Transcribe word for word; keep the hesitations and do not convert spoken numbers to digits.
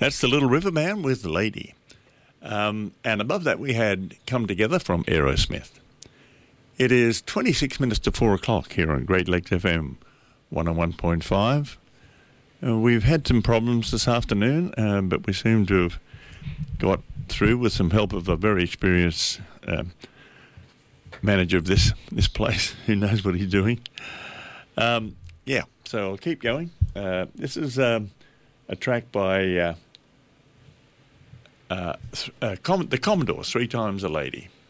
That's the Little River Band with Lady. Um, and above that, we had Come Together from Aerosmith. It is twenty-six minutes to four o'clock here on Great Lakes F M one oh one point five. Uh, we've had some problems this afternoon, uh, but we seem to have got through with some help of a very experienced uh, manager of this, this place who knows what he's doing. Um, yeah, so I'll keep going. Uh, this is um, a track by uh, uh, th- uh, Com- the Commodores, Three Times a Lady.